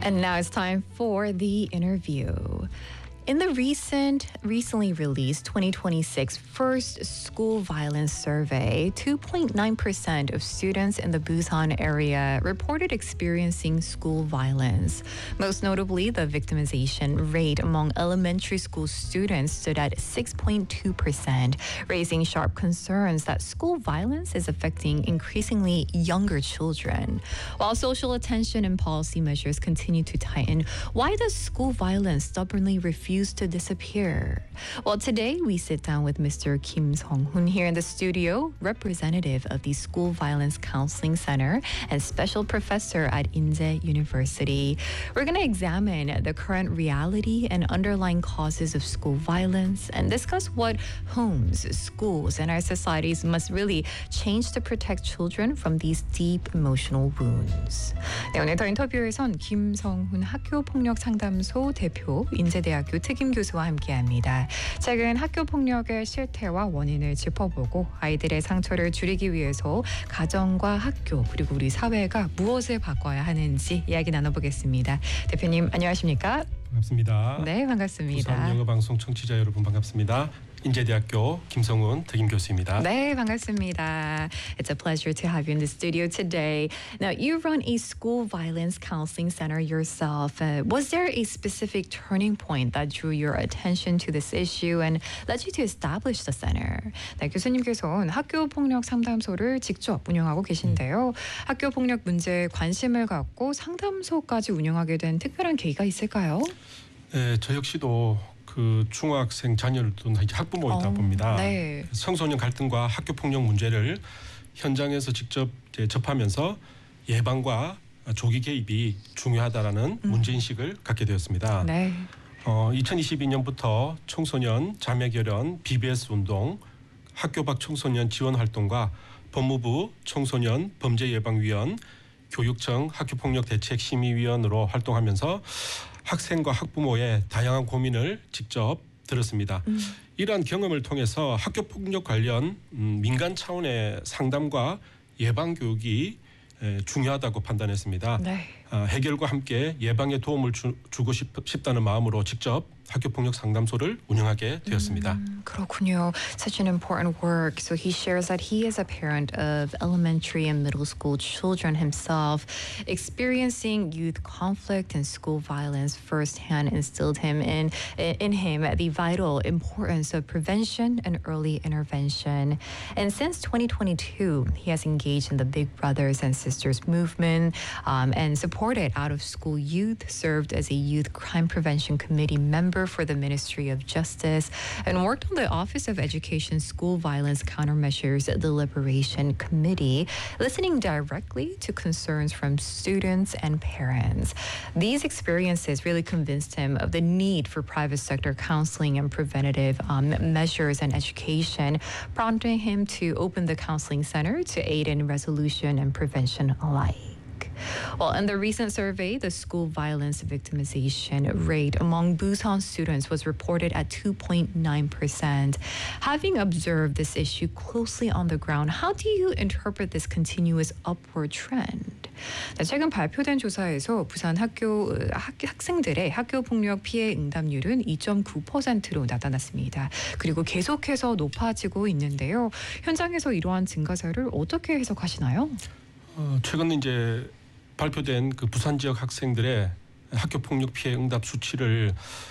And now it's time for the interview. In the recently released 2026 First School Violence Survey, 2.9% of students in the Busan area reported experiencing school violence. Most notably, the victimization rate among elementary school students stood at 6.2%, raising sharp concerns that school violence is affecting increasingly younger children. While social attention and policy measures continue to tighten, why does school violence stubbornly refuse to disappear? Well, today we sit down with Mr. Kim Sung-hoon here in the studio, representative of the School Violence Counseling Center and special professor at Inje University. We're going to examine the current reality and underlying causes of school violence and discuss what homes, schools, and our societies must really change to protect children from these deep emotional wounds. 네, 오늘 더 인터뷰에선 김성훈 학교폭력상담소 대표, 인제대학교 특임 교수와 함께합니다. 최근 학교폭력의 실태와 원인을 짚어보고 아이들의 상처를 줄이기 위해서 가정과 학교 그리고 우리 사회가 무엇을 바꿔야 하는지 이야기 나눠보겠습니다. 대표님 안녕하십니까? 반갑습니다. 네, 반갑습니다. 부산 영어방송 청취자 여러분 반갑습니다. 인제대학교 김성훈 특임 교수입니다. 네, 반갑습니다. It's a pleasure to have you in the studio today. Now, you run a school violence counseling center yourself. Was there a specific turning point that drew your attention to this issue and led you to establish the center? 네, 교수님께서는 학교 폭력 상담소를 직접 운영하고 계신데요. 학교 폭력 문제에 관심을 갖고 상담소까지 운영하게 된 특별한 계기가 있을까요? 네, 저 역시도 그 중학생 자녀를 둔 학부모이다 봅니다. 네. 청소년 갈등과 학교 폭력 문제를 현장에서 직접 접하면서 예방과 조기 개입이 중요하다라는 문제인식을 갖게 되었습니다. 네. 2022년부터 청소년 자매결연 BBS 운동, 학교 밖 청소년 지원 활동과 법무부 청소년 범죄예방위원, 교육청 학교폭력대책심의위원으로 활동하면서 학생과 학부모의 다양한 고민을 직접 들었습니다. 이러한 경험을 통해서 학교폭력 관련 민간 차원의 상담과 예방 교육이 중요하다고 판단했습니다. 네. 해결과 함께 예방에 도움을 주고 싶다는 마음으로 직접 학교폭력 상담소를 운영하게 되었습니다. 그렇군요. Such an important work. So he shares that he is a parent of elementary and middle school children himself. Experiencing youth conflict and school violence firsthand instilled him in him the vital importance of prevention and early intervention. And since 2022, he has engaged in the Big Brothers and Sisters movement and supported out-of-school youth, served as a youth crime prevention committee member for the Ministry of Justice, and worked on the Office of Education School Violence Countermeasures Deliberation Committee, listening directly to concerns from students and parents. These experiences really convinced him of the need for private sector counseling and preventative measures and education, prompting him to open the counseling center to aid in resolution and prevention alike. Well, in the recent survey, the school violence victimization rate among Busan students was reported at 2.9%. Having observed this issue closely on the ground, how do you interpret this continuous upward trend? 최근 발표된 조사에서 부산 학생들의 학교 폭력 피해 응답률은 2.9%로 나타났습니다. 그리고 계속해서 높아지고 있는데요. 현장에서 이러한 증가세를 어떻게 해석하시나요? 최근 이제 발표된 그 부산 지역 학생들의 학교 폭력 피해 응답 수치를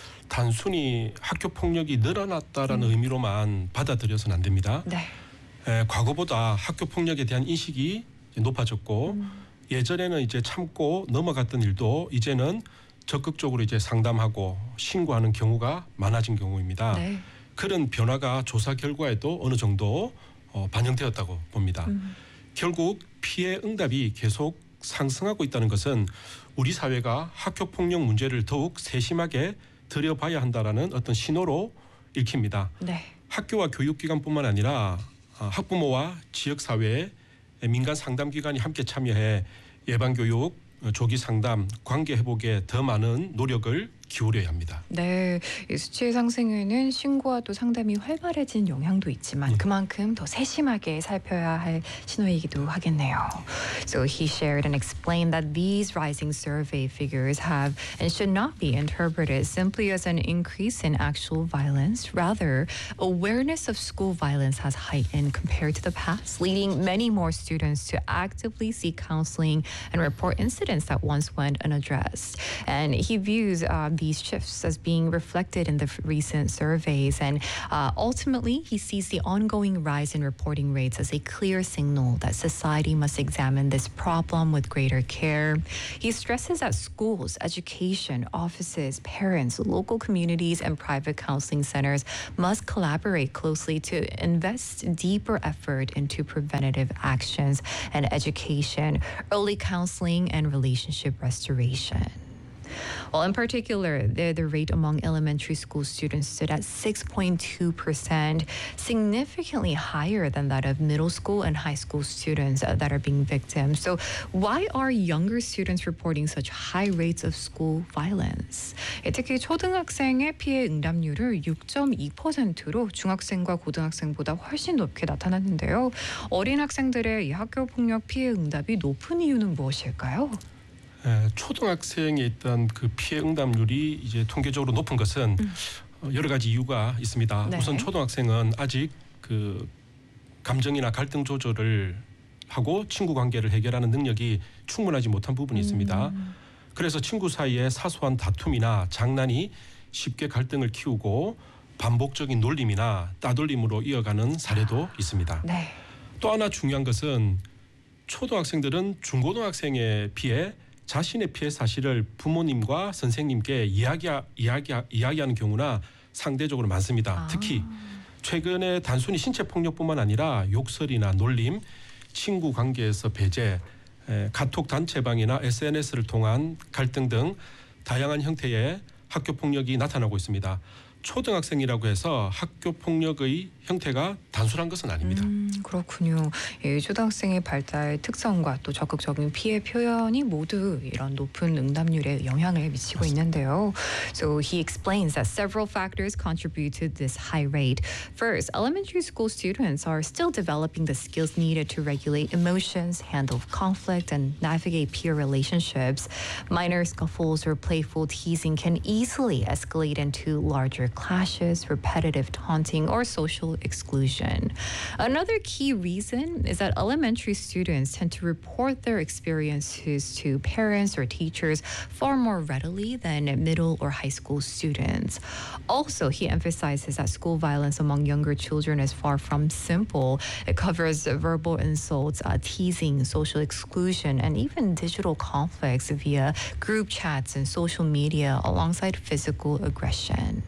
단순히 학교 폭력이 늘어났다라는 의미로만 받아들여서는 안 됩니다. 네. 과거보다 학교 폭력에 대한 인식이 높아졌고 예전에는 이제 참고 넘어갔던 일도 이제는 적극적으로 이제 상담하고 신고하는 경우가 많아진 경우입니다. 네. 그런 변화가 조사 결과에도 어느 정도 반영되었다고 봅니다. 결국 피해 응답이 계속 상승하고 있다는 것은 우리 사회가 학교 폭력 문제를 더욱 세심하게 들여봐야 한다라는 어떤 신호로 읽힙니다. 네. 학교와 교육기관뿐만 아니라 학부모와 지역사회의 민간 상담기관이 함께 참여해 예방교육, 조기 상담, 관계 회복에 더 많은 노력을 기울여야 합니다. 네, 이 수치의 상승에는 신고와 또 상담이 활발해진 영향도 있지만 그만큼 더 세심하게 살펴야 할 신호이기도 하겠네요. So he shared and explained that these rising survey figures have and should not be interpreted simply as an increase in actual violence. Rather, awareness of school violence has heightened compared to the past, leading many more students to actively seek counseling and report incidents that once went unaddressed. And he views these shifts as being reflected in the recent surveys. And ultimately, he sees the ongoing rise in reporting rates as a clear signal that society must examine this problem with greater care. He stresses that schools, education, offices, parents, local communities, and private counseling centers must collaborate closely to invest deeper effort into preventative actions and education, early counseling, and relationship restoration. Well, in particular, the rate among elementary school students stood at 6.2%, significantly higher than that of middle school and high school students that are being victims. So why are younger students reporting such high rates of school violence? 특히 초등학생의 피해 응답률을 6.2%로 중학생과 고등학생보다 훨씬 높게 나타났는데요. 어린 학생들의 이 학교 폭력 피해 응답이 높은 이유는 무엇일까요? 초등학생에 있던 그 피해 응답률이 이제 통계적으로 높은 것은 여러 가지 이유가 있습니다. 네. 우선 초등학생은 아직 그 감정이나 갈등 조절을 하고 친구 관계를 해결하는 능력이 충분하지 못한 부분이 있습니다. 그래서 친구 사이에 사소한 다툼이나 장난이 쉽게 갈등을 키우고 반복적인 놀림이나 따돌림으로 이어가는 사례도 있습니다. 네. 또 하나 중요한 것은 초등학생들은 중고등학생에 비해 자신의 피해 사실을 부모님과 선생님께 이야기하는 경우나 상대적으로 많습니다. 특히 최근에 단순히 신체 폭력뿐만 아니라 욕설이나 놀림, 친구 관계에서 배제, 카톡 단체방이나 SNS를 통한 갈등 등 다양한 형태의 학교 폭력이 나타나고 있습니다. 초등학생이라고 해서 학교 폭력의 형태가 단순한 것은 아닙니다. 그렇군요. 예, 초등학생의 발달 특성과 또 적극적인 피해 표현이 모두 이런 높은 응답률에 영향을 미치고 있는데요. So he explains that several factors contribute to this high rate. First, elementary school students are still developing the skills needed to regulate emotions, handle conflict, and navigate peer relationships. Minor scuffles or playful teasing can easily escalate into larger clashes, repetitive taunting, or social exclusion. Another key reason is that elementary students tend to report their experiences to parents or teachers far more readily than middle or high school students. Also, he emphasizes that school violence among younger children is far from simple. It covers verbal insults, teasing, social exclusion, and even digital conflicts via group chats and social media alongside physical aggression.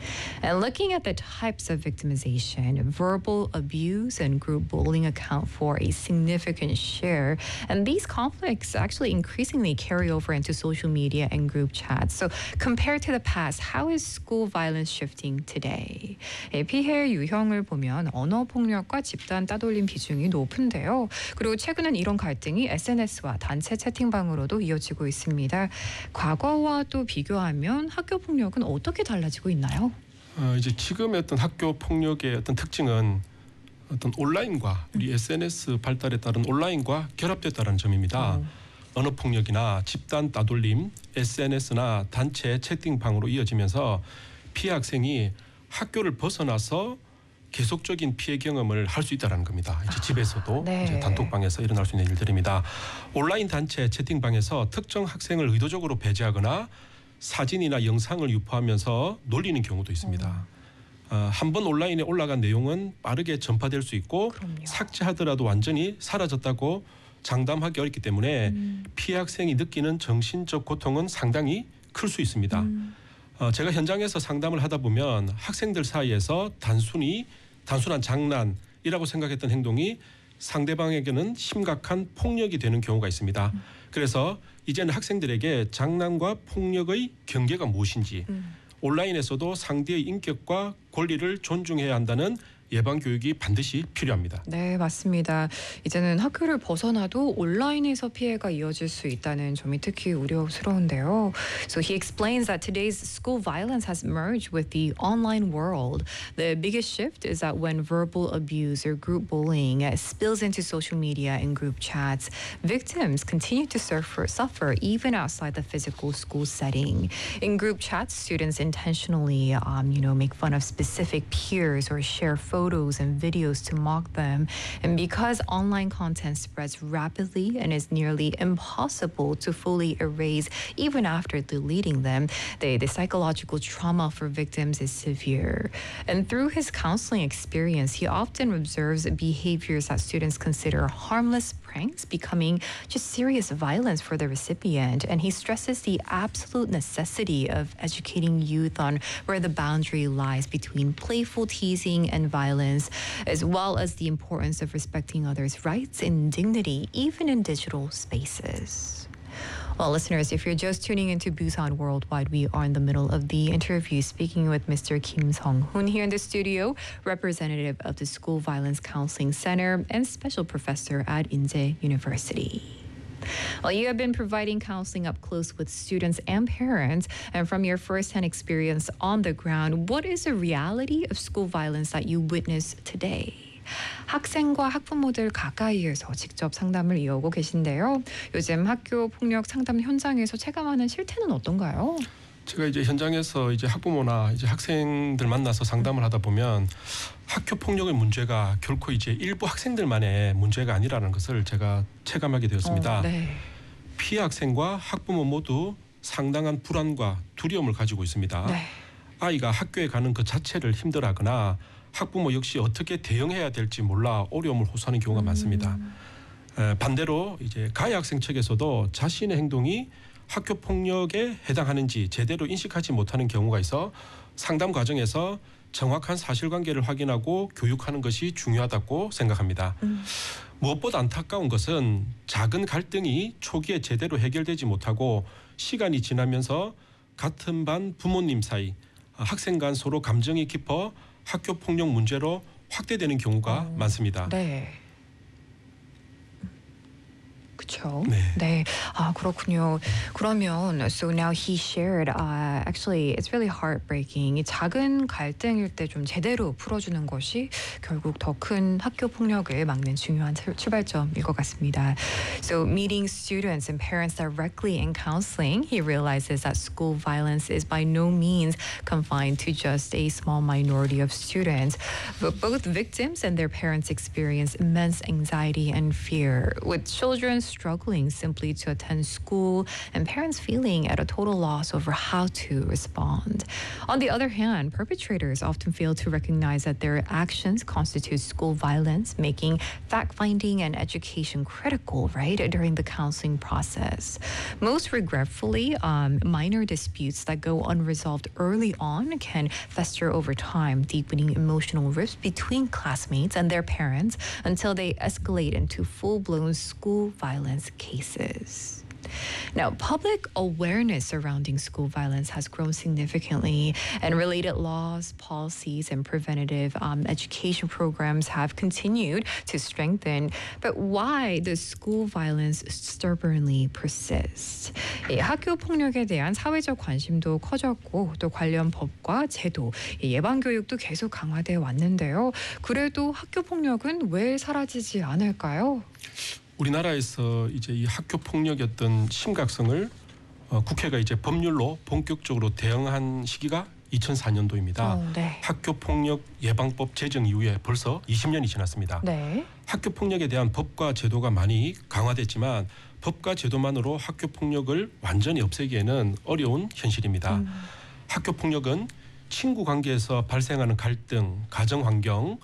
And looking at the types of victimization, verbal abuse and group bullying account for a significant share. And these conflicts actually increasingly carry over into social media and group chats. So compared to the past, how is school violence shifting today? 피해 유형을 보면 언어 폭력과 집단 따돌림 비중이 높은데요. 그리고 최근엔 이런 갈등이 SNS와 단체 채팅방으로도 이어지고 있습니다. 과거와 또 비교하면 학교 폭력은 어떻게 달라지고 있나요? 이제 지금의 어떤 학교 폭력의 어떤 특징은 어떤 온라인과 우리 SNS 발달에 따른 온라인과 결합됐다는 점입니다. 언어 폭력이나 집단 따돌림, SNS나 단체 채팅방으로 이어지면서 피해 학생이 학교를 벗어나서 계속적인 피해 경험을 할 수 있다는 겁니다. 이제 집에서도 네. 이제 단톡방에서 일어날 수 있는 일들입니다. 온라인 단체 채팅방에서 특정 학생을 의도적으로 배제하거나 사진이나 영상을 유포하면서 놀리는 경우도 있습니다. 한 번 온라인에 올라간 내용은 빠르게 전파될 수 있고 그럼요. 삭제하더라도 완전히 사라졌다고 장담하기 어렵기 때문에 피해 학생이 느끼는 정신적 고통은 상당히 클 수 있습니다. 제가 현장에서 상담을 하다 보면 학생들 사이에서 단순한 장난이라고 생각했던 행동이 상대방에게는 심각한 폭력이 되는 경우가 있습니다. 그래서 이제는 학생들에게 장난과 폭력의 경계가 무엇인지 온라인에서도 상대의 인격과 권리를 존중해야 한다는 예방 교육이 반드시 필요합니다. 네, 맞습니다. 이제는 학교를 벗어나도 온라인에서 피해가 이어질 수 있다는 점이 특히 우려스러운데요. So he explains that today's school violence has merged with the online world. The biggest shift is that when verbal abuse or group bullying spills into social media and group chats, victims continue to suffer even outside the physical school setting. In group chats, students intentionally, make fun of specific peers or share photos and videos to mock them. And because online content spreads rapidly and is nearly impossible to fully erase even after deleting them, the psychological trauma for victims is severe. And through his counseling experience, he often observes behaviors that students consider harmless pranks becoming just serious violence for the recipient. And he stresses the absolute necessity of educating youth on where the boundary lies between playful teasing and violence, as well as the importance of respecting others' rights and dignity, even in digital spaces. Well, listeners, if you're just tuning into Busan Worldwide, we are in the middle of the interview speaking with Mr. Kim Sung-hoon here in the studio, representative of the School Violence Counseling Center and special professor at Inje University. Well, you have been providing counseling up close with students and parents. And from your firsthand experience on the ground, what is the reality of school violence that you witness today? 학생과 학부모들 가까이에서 직접 상담을 이어오고 계신데요. 요즘 학교 폭력 상담 현장에서 체감하는 실태는 어떤가요? 제가 이제 현장에서 이제 학부모나 이제 학생들 만나서 상담을 하다 보면 학교 폭력의 문제가 결코 이제 일부 학생들만의 문제가 아니라는 것을 제가 체감하게 되었습니다. 네. 피해 학생과 학부모 모두 상당한 불안과 두려움을 가지고 있습니다. 네. 아이가 학교에 가는 그 자체를 힘들어하거나 학부모 역시 어떻게 대응해야 될지 몰라 어려움을 호소하는 경우가 많습니다. 반대로 이제 가해 학생 측에서도 자신의 행동이 학교 폭력에 해당하는지 제대로 인식하지 못하는 경우가 있어 상담 과정에서 정확한 사실관계를 확인하고 교육하는 것이 중요하다고 생각합니다. 무엇보다 안타까운 것은 작은 갈등이 초기에 제대로 해결되지 못하고 시간이 지나면서 같은 반 부모님 사이, 학생 간 서로 감정이 깊어 학교 폭력 문제로 확대되는 경우가 많습니다. 네. 그렇죠. 네. 네. 아, 그렇군요. 그러면 so now he shared actually it's really heartbreaking. 이 작은 갈등일 때 좀 제대로 풀어주는 것이 결국 더 큰 학교 폭력을 막는 중요한 출발점일 것 같습니다. So meeting students and parents directly in counseling, he realizes that school violence is by no means confined to just a small minority of students, but both victims and their parents experience immense anxiety and fear, with children struggling simply to attend school and parents feeling at a total loss over how to respond. On the other hand, perpetrators often fail to recognize that their actions constitute school violence, making fact-finding and education critical, right, during the counseling process. Most regretfully, minor disputes that go unresolved early on can fester over time, deepening emotional rifts between classmates and their parents until they escalate into full-blown school violence cases. Now, public awareness surrounding school violence has grown significantly, and related laws, policies, and preventative education programs have continued to strengthen. But why does school violence stubbornly persist? 학교 폭력에 대한 사회적 관심도 커졌고 또 관련 법과 제도, 예방 교육도 계속 강화돼 왔는데요. 그래도 학교 폭력은 왜 사라지지 않을까요? 우리나라에서 이제 이 학교 폭력의 어떤 심각성을 국회가 이제 법률로 본격적으로 대응한 시기가 2004년도입니다. 네. 학교 폭력 예방법 제정 이후에 벌써 20년이 지났습니다. 네. 학교 폭력에 대한 법과 제도가 많이 강화됐지만 법과 제도만으로 학교 폭력을 완전히 없애기에는 어려운 현실입니다. 학교 폭력은 친구 관계에서 발생하는 갈등, 가정 환경,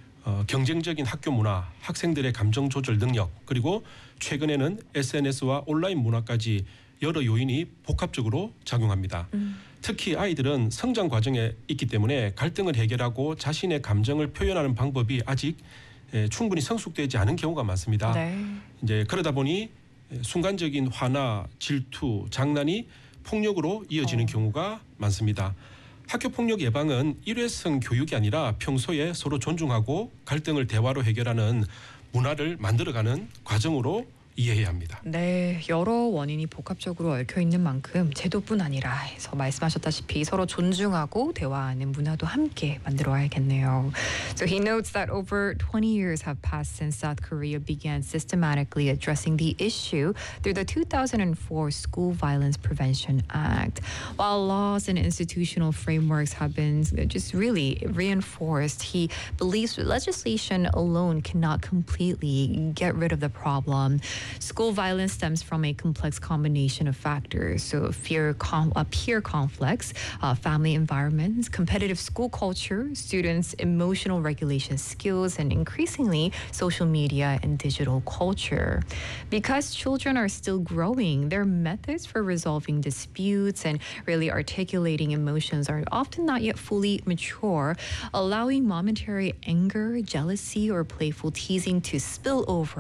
경쟁적인 학교 문화, 학생들의 감정 조절 능력, 그리고 최근에는 SNS와 온라인 문화까지 여러 요인이 복합적으로 작용합니다. 특히 아이들은 성장 과정에 있기 때문에 갈등을 해결하고 자신의 감정을 표현하는 방법이 아직 충분히 성숙되지 않은 경우가 많습니다. 네. 이제 그러다 보니 순간적인 화나 질투, 장난이 폭력으로 이어지는 경우가 많습니다. 학교 폭력 예방은 일회성 교육이 아니라 평소에 서로 존중하고 갈등을 대화로 해결하는 문화를 만들어가는 과정으로 이해해야 합니다. 네, 여러 원인이 복합적으로 얽혀 있는 만큼 제도뿐 아니라 해서 말씀하셨다시피 서로 존중하고 대화하는 문화도 함께 만들어야겠네요. So he notes that over 20 years have passed since South Korea began systematically addressing the issue through the 2004 School Violence Prevention Act. While laws and institutional frameworks have been just really reinforced, he believes legislation alone cannot completely get rid of the problem. School violence stems from a complex combination of factors, so peer conflicts, family environments, competitive school culture, students' emotional regulation skills, and increasingly social media and digital culture. Because children are still growing, their methods for resolving disputes and really articulating emotions are often not yet fully mature, allowing momentary anger, jealousy, or playful teasing to spill over